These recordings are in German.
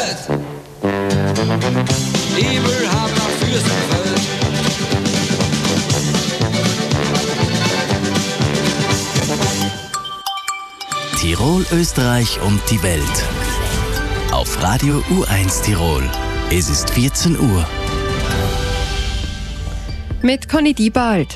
Liebe haben nach Fürstenfeld. Tirol, Österreich und die Welt. Auf Radio U1 Tirol. Es ist 14 Uhr. Mit Conny Diebald.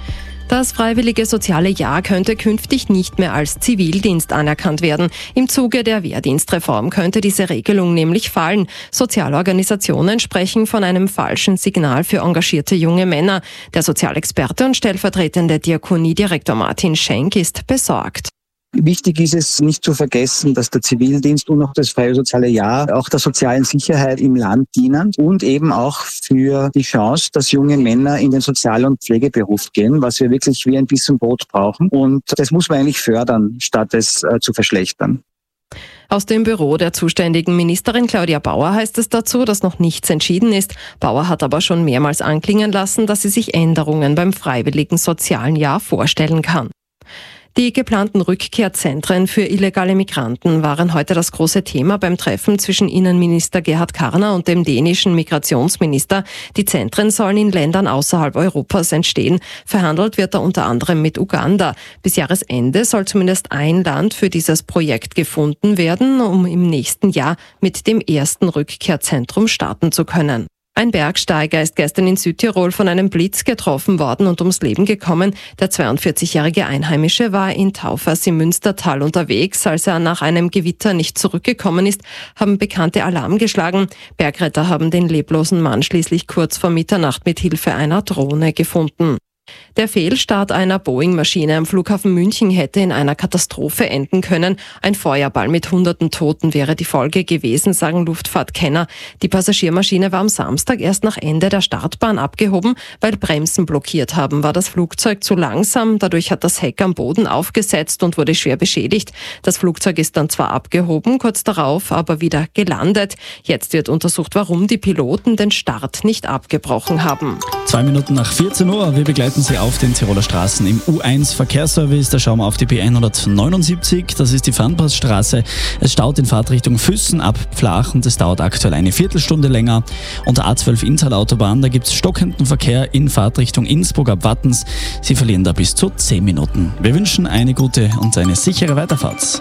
Das freiwillige soziale Jahr könnte künftig nicht mehr als Zivildienst anerkannt werden. Im Zuge der Wehrdienstreform könnte diese Regelung nämlich fallen. Sozialorganisationen sprechen von einem falschen Signal für engagierte junge Männer. Der Sozialexperte und stellvertretende Diakoniedirektor Martin Schenk ist besorgt. Wichtig ist es nicht zu vergessen, dass der Zivildienst und auch das freie soziale Jahr auch der sozialen Sicherheit im Land dienen und eben auch für die Chance, dass junge Männer in den Sozial- und Pflegeberuf gehen, was wir wirklich wie ein bisschen Brot brauchen. Und das muss man eigentlich fördern, statt es zu verschlechtern. Aus dem Büro der zuständigen Ministerin Claudia Bauer heißt es dazu, dass noch nichts entschieden ist. Bauer hat aber schon mehrmals anklingen lassen, dass sie sich Änderungen beim freiwilligen sozialen Jahr vorstellen kann. Die geplanten Rückkehrzentren für illegale Migranten waren heute das große Thema beim Treffen zwischen Innenminister Gerhard Karner und dem dänischen Migrationsminister. Die Zentren sollen in Ländern außerhalb Europas entstehen. Verhandelt wird da unter anderem mit Uganda. Bis Jahresende soll zumindest ein Land für dieses Projekt gefunden werden, um im nächsten Jahr mit dem ersten Rückkehrzentrum starten zu können. Ein Bergsteiger ist gestern in Südtirol von einem Blitz getroffen worden und ums Leben gekommen. Der 42-jährige Einheimische war in Taufers im Münstertal unterwegs. Als er nach einem Gewitter nicht zurückgekommen ist, haben Bekannte Alarm geschlagen. Bergretter haben den leblosen Mann schließlich kurz vor Mitternacht mit Hilfe einer Drohne gefunden. Der Fehlstart einer Boeing-Maschine am Flughafen München hätte in einer Katastrophe enden können. Ein Feuerball mit hunderten Toten wäre die Folge gewesen, sagen Luftfahrtkenner. Die Passagiermaschine war am Samstag erst nach Ende der Startbahn abgehoben, weil Bremsen blockiert haben. War das Flugzeug zu langsam, dadurch hat das Heck am Boden aufgesetzt und wurde schwer beschädigt. Das Flugzeug ist dann zwar abgehoben, kurz darauf aber wieder gelandet. Jetzt wird untersucht, warum die Piloten den Start nicht abgebrochen haben. 2 Minuten nach 14 Uhr, wir begleiten Sie auf den Tiroler Straßen im U1 Verkehrsservice. Da schauen wir auf die B179, das ist die Fernpassstraße. Es staut in Fahrtrichtung Füssen ab Flach und es dauert aktuell eine Viertelstunde länger. Und der A12 Inntal-Autobahn, da gibt es stockenden Verkehr in Fahrtrichtung Innsbruck ab Wattens. Sie verlieren da bis zu 10 Minuten. Wir wünschen eine gute und eine sichere Weiterfahrt.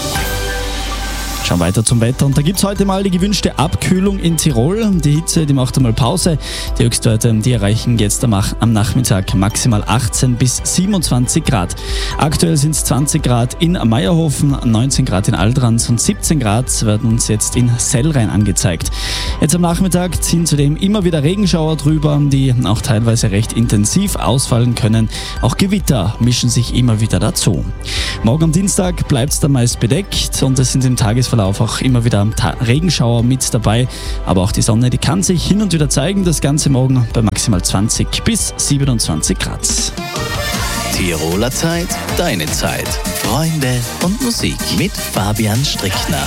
Schauen weiter zum Wetter und da gibt es heute mal die gewünschte Abkühlung in Tirol. Die Hitze, die macht einmal Pause. Die Höchstwerte, die erreichen jetzt am Nachmittag maximal 18 bis 27 Grad. Aktuell sind es 20 Grad in Meierhofen, 19 Grad in Aldrans und 17 Grad werden uns jetzt in Sellrhein angezeigt. Jetzt am Nachmittag ziehen zudem immer wieder Regenschauer drüber, die auch teilweise recht intensiv ausfallen können. Auch Gewitter mischen sich immer wieder dazu. Morgen am Dienstag bleibt es dann meist bedeckt und es sind im Tagesverlauf auch immer wieder Regenschauer mit dabei. Aber auch die Sonne, die kann sich hin und wieder zeigen. Das Ganze morgen bei maximal 20 bis 27 Grad. Tiroler Zeit, deine Zeit. Freunde und Musik mit Fabian Strickner.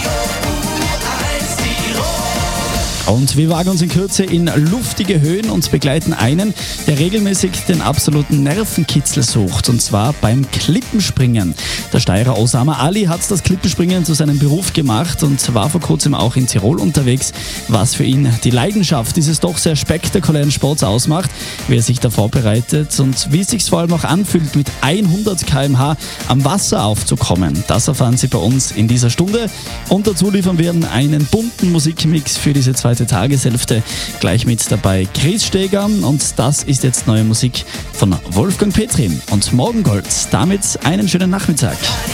Und wir wagen uns in Kürze in luftige Höhen und begleiten einen, der regelmäßig den absoluten Nervenkitzel sucht, und zwar beim Klippenspringen. Der Steirer Osama Ali hat das Klippenspringen zu seinem Beruf gemacht und war vor kurzem auch in Tirol unterwegs, was für ihn die Leidenschaft dieses doch sehr spektakulären Sports ausmacht, wie er sich da vorbereitet und wie es sich vor allem auch anfühlt, mit 100 km/h am Wasser aufzukommen. Das erfahren Sie bei uns in dieser Stunde und dazu liefern wir einen bunten Musikmix für diese zweite Tageshälfte. Gleich mit dabei Chris Steger und das ist jetzt neue Musik von Wolfgang Petri und Morgengold. Damit einen schönen Nachmittag.